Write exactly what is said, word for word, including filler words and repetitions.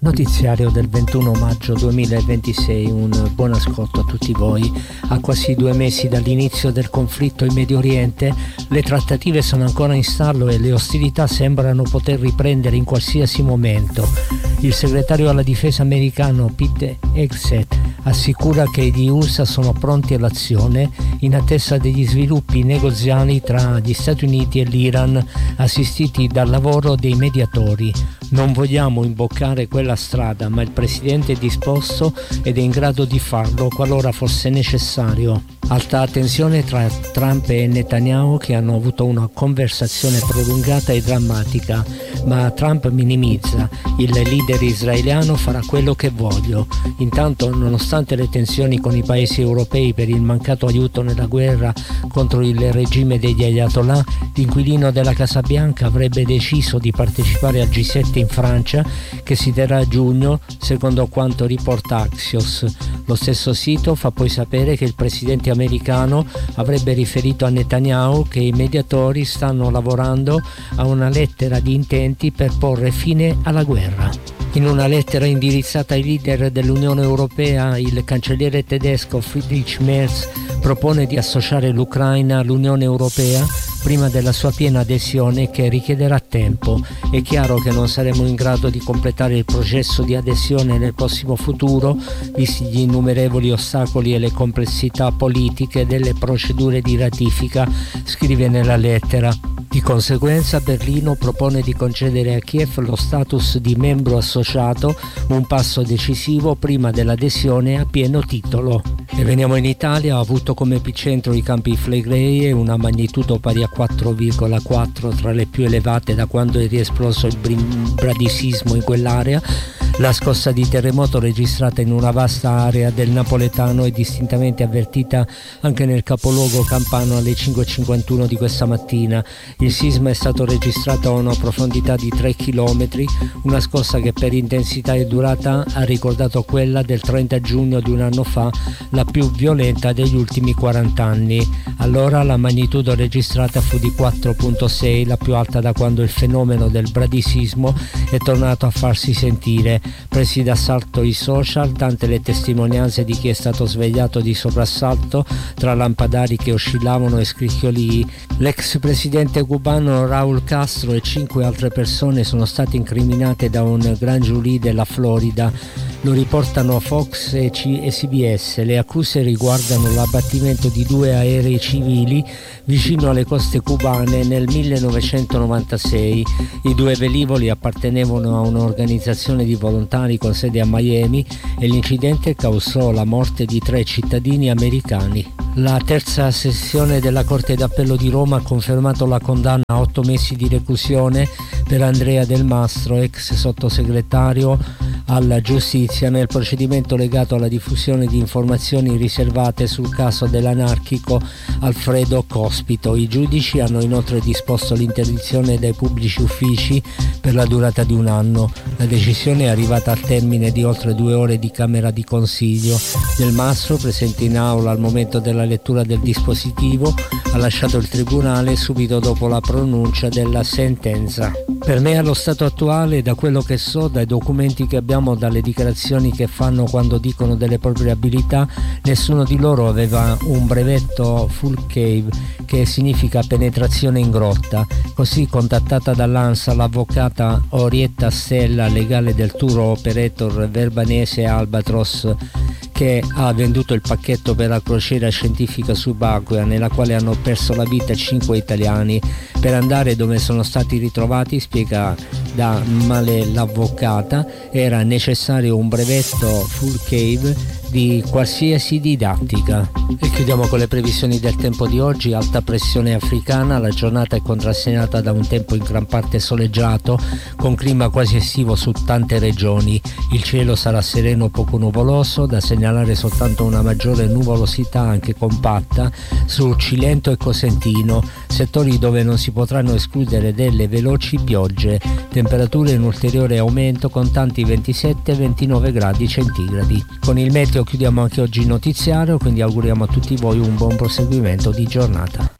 Notiziario del ventuno maggio duemilaventisei, un buon ascolto a tutti voi. A quasi due mesi dall'inizio del conflitto in Medio Oriente, le trattative sono ancora in stallo e le ostilità sembrano poter riprendere in qualsiasi momento. Il segretario alla difesa americano Pete Hegseth assicura che gli U S A sono pronti all'azione in attesa degli sviluppi negoziali tra gli Stati Uniti e l'Iran, assistiti dal lavoro dei mediatori. Non vogliamo imboccare quella strada, ma il presidente è disposto ed è in grado di farlo qualora fosse necessario. Alta tensione tra Trump e Netanyahu, che hanno avuto una conversazione prolungata e drammatica, ma Trump minimizza. Il leader israeliano farà quello che voglio. Intanto, nonostante le tensioni con i paesi europei per il mancato aiuto nella guerra contro il regime degli Ayatollah, l'inquilino della Casa Bianca avrebbe deciso di partecipare al G sette in Francia, che si terrà a giugno, secondo quanto riporta Axios. Lo stesso sito fa poi sapere che il presidente americano avrebbe riferito a Netanyahu che i mediatori stanno lavorando a una lettera di intenti per porre fine alla guerra. In una lettera indirizzata ai leader dell'Unione Europea, il cancelliere tedesco Friedrich Merz propone di associare l'Ucraina all'Unione Europea prima della sua piena adesione, che richiederà tempo. È chiaro che non saremo in grado di completare il processo di adesione nel prossimo futuro, visti gli innumerevoli ostacoli e le complessità politiche delle procedure di ratifica, scrive nella lettera. Di conseguenza, Berlino propone di concedere a Kiev lo status di membro associato, un passo decisivo prima dell'adesione a pieno titolo. E veniamo in Italia. Ha avuto come epicentro i Campi Flegrei, una magnitudo pari a quattro virgola quattro, tra le più elevate da quando è riesploso il bradisismo in quell'area. La scossa di terremoto, registrata in una vasta area del napoletano, è distintamente avvertita anche nel capoluogo campano alle cinque e cinquantuno di questa mattina. Il sisma è stato registrato a una profondità di tre chilometri, una scossa che per intensità e durata ha ricordato quella del trenta giugno di un anno fa, la più violenta degli ultimi quaranta anni. Allora la magnitudo registrata fu di quattro virgola sei, la più alta da quando il fenomeno del bradisismo è tornato a farsi sentire. Presi d'assalto i social, tante le testimonianze di chi è stato svegliato di soprassalto tra lampadari che oscillavano e scricchiolii. L'ex presidente cubano Raúl Castro e cinque altre persone sono state incriminate da un gran giurì della Florida. Lo riportano Fox e C B S. Le accuse riguardano l'abbattimento di due aerei civili vicino alle coste cubane nel millenovecentonovantasei. I due velivoli appartenevano a un'organizzazione di volontari con sede a Miami e l'incidente causò la morte di tre cittadini americani. La terza sessione della Corte d'Appello di Roma ha confermato la condanna a otto mesi di reclusione per Andrea Del Mastro, ex sottosegretario alla giustizia, nel procedimento legato alla diffusione di informazioni riservate sul caso dell'anarchico Alfredo Cospito. I giudici hanno inoltre disposto l'interdizione dai pubblici uffici per la durata di un anno. La decisione è arrivata al termine di oltre due ore di Camera di Consiglio. Del Mastro, presente in aula al momento della lettura del dispositivo, ha lasciato il tribunale subito dopo la pronuncia della sentenza. Per me, allo stato attuale, da quello che so, dai documenti che abbiamo, dalle dichiarazioni che fanno quando dicono delle proprie abilità, nessuno di loro aveva un brevetto full cave, che significa penetrazione in grotta. Così, contattata dall'ANSA, l'avvocata Orietta Stella, legale del tour operator verbanese Albatros, che ha venduto il pacchetto per la crociera scientifica subacquea nella quale hanno perso la vita cinque italiani, per andare dove sono stati ritrovati, spiega da Male l'avvocata, era necessario un brevetto full cave di qualsiasi didattica. E chiudiamo con le previsioni del tempo di oggi. Alta pressione africana, la giornata è contrassegnata da un tempo in gran parte soleggiato, con clima quasi estivo su tante regioni. Il cielo sarà sereno, poco nuvoloso, da segnalare soltanto una maggiore nuvolosità anche compatta su Cilento e Cosentino, settori dove non si potranno escludere delle veloci piogge. Temperature in ulteriore aumento con tanti ventisette ventinove gradi centigradi. Con il meteo chiudiamo anche oggi il notiziario, quindi auguriamo a tutti voi un buon proseguimento di giornata.